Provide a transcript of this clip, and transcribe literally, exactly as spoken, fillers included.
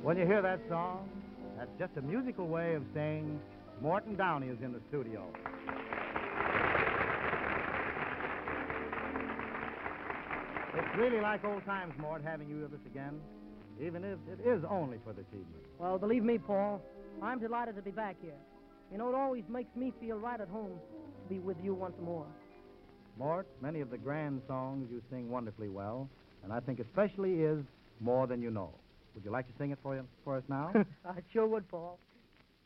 When you hear that song, that's just a musical way of saying Morton Downey is in the studio. It's really like old times, Mort, having you with us again, even if it is only for this evening. Well, believe me, Paul, I'm delighted to be back here. You know, it always makes me feel right at home to be with you once more. Mort, many of the grand songs you sing wonderfully well, and I think especially is More Than You Know. Would you like to sing it for, you, for us now? I sure would, Paul.